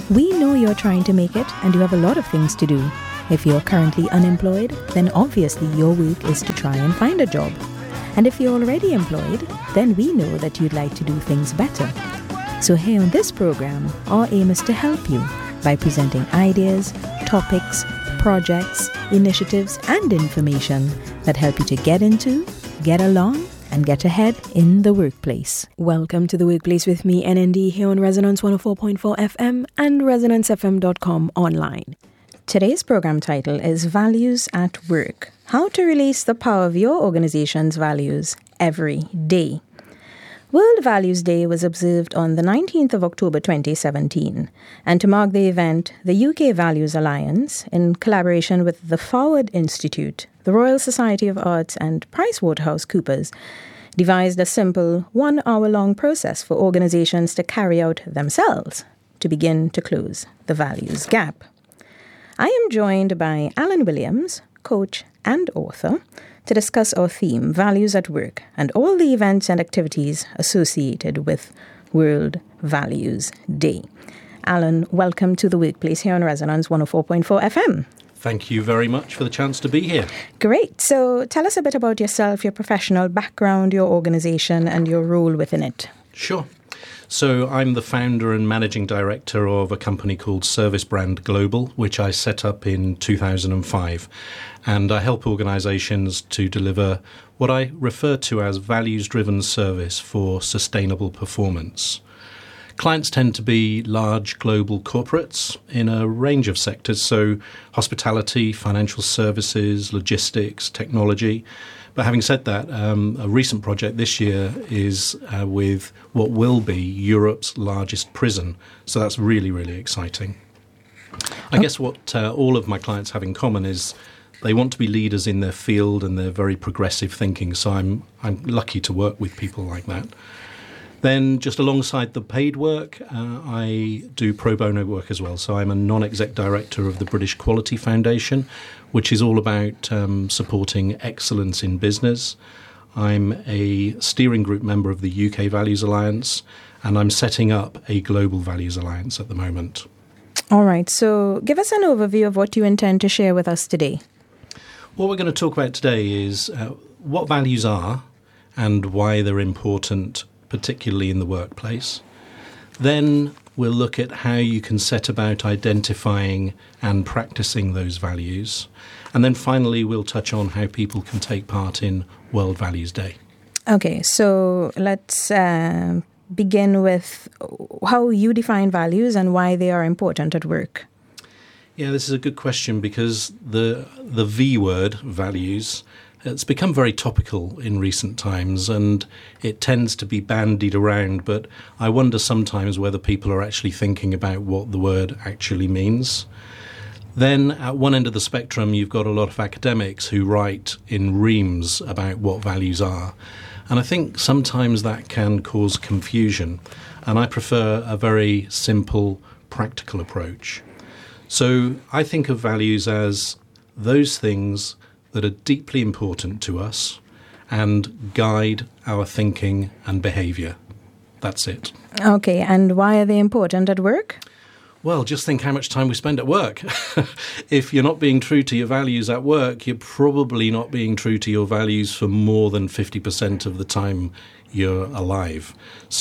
We know you're trying to make it and you have a lot of things to do. If you're currently unemployed, then obviously your work is to try and find a job. And if you're already employed, then we know that you'd like to do things better. So here on this program, our aim is to help you by presenting ideas, topics, projects, initiatives, and information that help you to get into, get along, and get ahead in the workplace. Welcome to The Workplace with me, NND, here on Resonance 104.4 FM and ResonanceFM.com online. Today's program title is Values at Work. How to release the power of your organization's values every day. World Values Day was observed on the 19th of October 2017. And to mark the event, the UK Values Alliance, in collaboration with the Forward Institute, the Royal Society of Arts and PricewaterhouseCoopers, devised a simple 1-hour-long process for organizations to carry out themselves to begin to close the values gap. I am joined by Alan Williams, coach and author, to discuss our theme, Values at Work, and all the events and activities associated with World Values Day. Alan, welcome to The Workplace here on Resonance 104.4 FM. Thank you very much for the chance to be here. Great. So tell us a bit about yourself, your professional background, your organization, and your role within it. Sure. So I'm the founder and managing director of a company called Service Brand Global, which I set up in 2005. And I help organizations to deliver what I refer to as values-driven service for sustainable performance. Clients tend to be large global corporates in a range of sectors, so hospitality, financial services, logistics, technology. But having said that, a recent project this year is with what will be Europe's largest prison. So that's really, really exciting. I guess what all of my clients have in common is they want to be leaders in their field and they're very progressive thinking. So I'm lucky to work with people like that. Then just alongside the paid work, I do pro bono work as well. So I'm a non-exec director of the British Quality Foundation, which is all about supporting excellence in business. I'm a steering group member of the UK Values Alliance, and I'm setting up a Global Values Alliance at the moment. All right. So give us an overview of what you intend to share with us today. What we're going to talk about today is what values are and why they're important, particularly in the workplace. Then we'll look at how you can set about identifying and practicing those values. And then finally, we'll touch on how people can take part in World Values Day. Okay, so let's begin with how you define values and why they are important at work. Yeah, this is a good question because the V word, values, it's become very topical in recent times and it tends to be bandied around, but I wonder sometimes whether people are actually thinking about what the word actually means. Then at one end of the spectrum, you've got a lot of academics who write in reams about what values are. And I think sometimes that can cause confusion. And I prefer a very simple, practical approach. So I think of values as those things that are deeply important to us and guide our thinking and behaviour. That's it. Okay, and why are they important at work? Well, just think how much time we spend at work. If you're not being true to your values at work, you're probably not being true to your values for more than 50% of the time you're alive.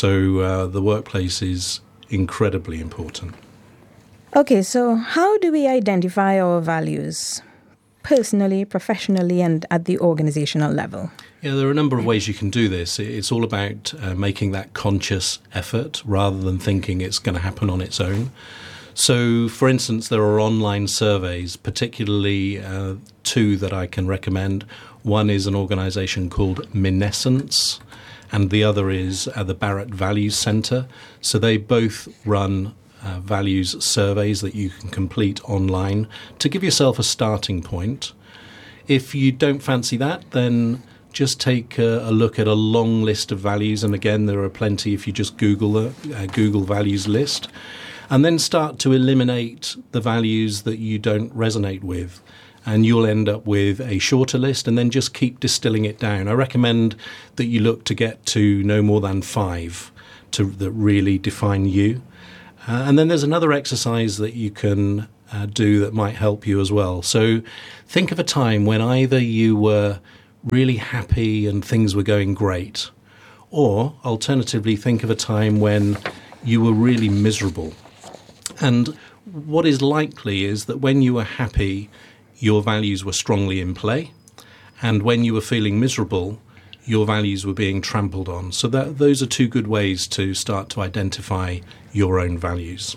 So the workplace is incredibly important. Okay, so how do we identify our values? Personally, professionally, and at the organizational level? Yeah, there are a number of ways you can do this. It's all about making that conscious effort rather than thinking it's going to happen on its own. So, for instance, there are online surveys, particularly two that I can recommend. One is an organization called Minescence, and the other is the Barrett Values Centre. So they both run values surveys that you can complete online to give yourself a starting point. If you don't fancy that, then just take a look at a long list of values. And again, there are plenty if you just Google Google values list. And then start to eliminate the values that you don't resonate with. And you'll end up with a shorter list and then just keep distilling it down. I recommend that you look to get to no more than 5 that really define you. And then there's another exercise that you can do that might help you as well. So think of a time when either you were really happy and things were going great, or alternatively think of a time when you were really miserable. And what is likely is that when you were happy, your values were strongly in play, and when you were feeling miserable, your values were being trampled on. So those are two good ways to start to identify your own values.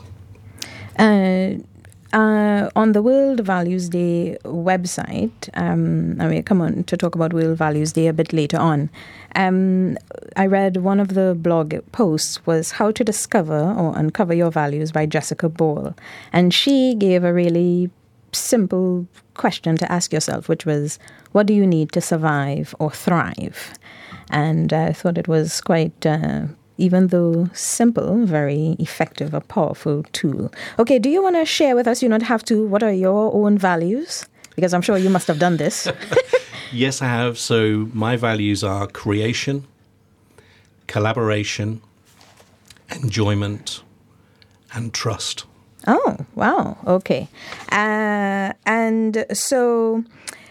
On the World Values Day website, I will come on to talk about World Values Day a bit later on. I read one of the blog posts was How to Discover or Uncover Your Values by Jessica Ball. And she gave a really simple question to ask yourself, which was, what do you need to survive or thrive? And I thought it was quite, even though simple, very effective, a powerful tool. Okay, do you want to share with us, you don't have to, what are your own values? Because I'm sure you must have done this. Yes, I have. So my values are creation, collaboration, enjoyment, and trust. Oh, wow. Okay. And so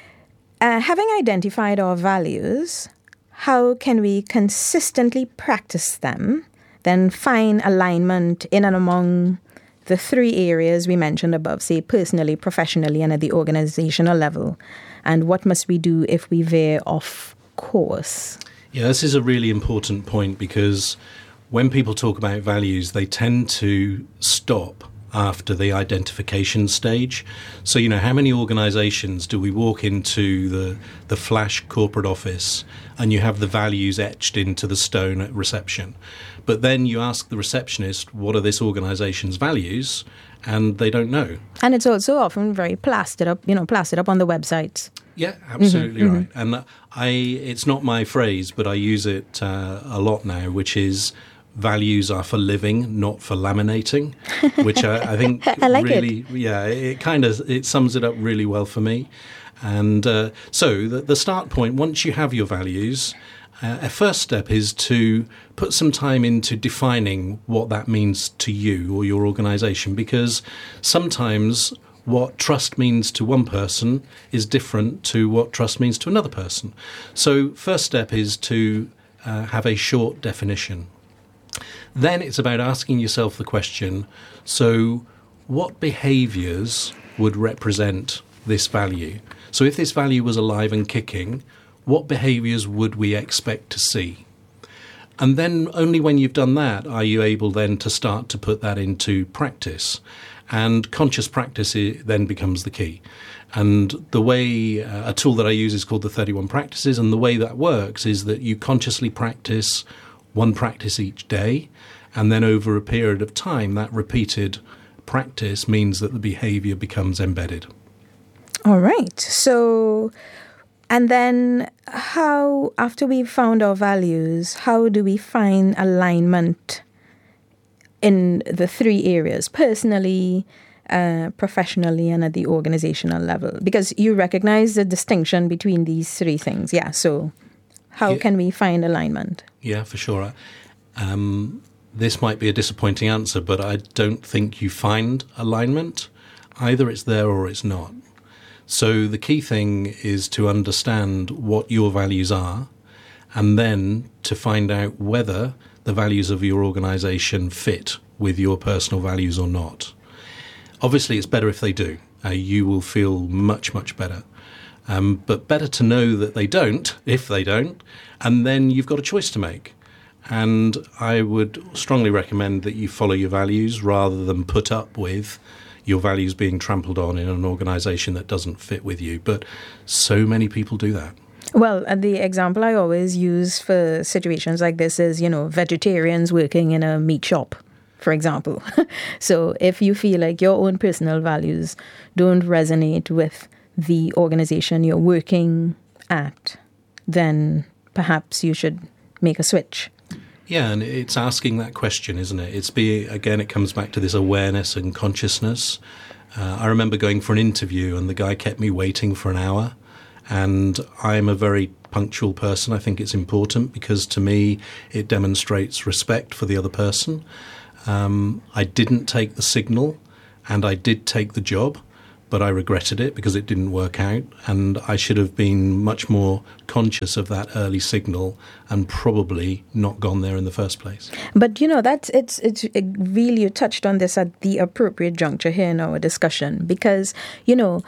having identified our values, how can we consistently practice them, then find alignment in and among the three areas we mentioned above, say personally, professionally, and at the organizational level? And what must we do if we veer off course? Yeah, this is a really important point, because when people talk about values, they tend to stop after the identification stage. So, how many organizations do we walk into the flash corporate office and you have the values etched into the stone at reception? But then you ask the receptionist, what are this organization's values? And they don't know. And it's also often very plastered up on the websites. Yeah, absolutely right. And it's not my phrase, but I use it a lot now, which is values are for living, not for laminating, which I think I like really, it. it sums it up really well for me. And so the start point, once you have your values, a first step is to put some time into defining what that means to you or your organization, because sometimes what trust means to one person is different to what trust means to another person. So first step is to have a short definition. Then it's about asking yourself the question, so what behaviours would represent this value? So if this value was alive and kicking, what behaviours would we expect to see? And then only when you've done that are you able then to start to put that into practice. And conscious practice then becomes the key. And the way, a tool that I use is called the 31 Practices, and the way that works is that you consciously practice one practice each day, and then over a period of time, that repeated practice means that the behaviour becomes embedded. All right. So, and then how, after we've found our values, how do we find alignment in the three areas, personally, professionally, and at the organizational level? Because you recognize the distinction between these three things. Yeah. So how can we find alignment? Yeah, for sure. This might be a disappointing answer, but I don't think you find alignment. Either it's there or it's not. So the key thing is to understand what your values are, and then to find out whether the values of your organisation fit with your personal values or not. Obviously, it's better if they do. You will feel much, much better. But better to know that they don't, if they don't, and then you've got a choice to make. And I would strongly recommend that you follow your values rather than put up with your values being trampled on in an organisation that doesn't fit with you. But so many people do that. Well, the example I always use for situations like this is, vegetarians working in a meat shop, for example. So if you feel like your own personal values don't resonate with the organization you're working at, then perhaps you should make a switch. Yeah, and it's asking that question, isn't it? It comes back to this awareness and consciousness. I remember going for an interview and the guy kept me waiting for an hour. And I'm a very punctual person. I think it's important because to me it demonstrates respect for the other person. I didn't take the signal, and I did take the job, but I regretted it because it didn't work out, and I should have been much more conscious of that early signal and probably not gone there in the first place. But, it's really, you touched on this at the appropriate juncture here in our discussion because,